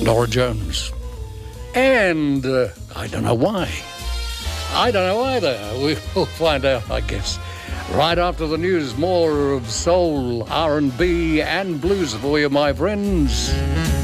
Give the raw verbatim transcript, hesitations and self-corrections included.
Laura Jones. And uh, I don't know why. I don't know either. We'll find out, I guess. Right after the news, more of soul, R and B and blues for you, my friends.